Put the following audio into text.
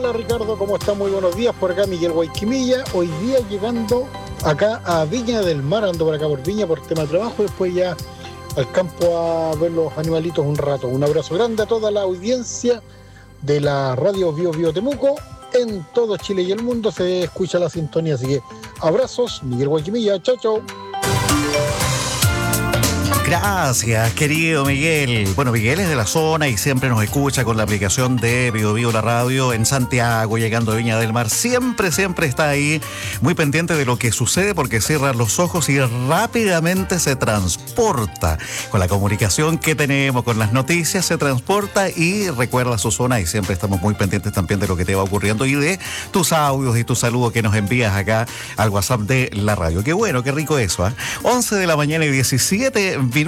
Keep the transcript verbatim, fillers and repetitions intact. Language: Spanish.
Hola Ricardo, ¿cómo estás? Muy buenos días. Por acá Miguel Guayquimilla. Hoy día llegando acá a Viña del Mar, ando por acá por Viña por tema de trabajo, después ya al campo a ver los animalitos un rato. Un abrazo grande a toda la audiencia de la radio Bio Bio Temuco. En todo Chile y el mundo se escucha la sintonía, así que abrazos, Miguel Guayquimilla. Chao, chao. Gracias, querido Miguel. Bueno, Miguel es de la zona y siempre nos escucha con la aplicación de Bio Bio la radio en Santiago, llegando a Viña del Mar. Siempre, siempre está ahí, muy pendiente de lo que sucede porque cierra los ojos y rápidamente se transporta. Con la comunicación que tenemos, con las noticias, se transporta y recuerda su zona y siempre estamos muy pendientes también de lo que te va ocurriendo y de tus audios y tus saludos que nos envías acá al WhatsApp de la radio. Qué bueno, qué rico eso, ¿eh? once de la mañana y diecisiete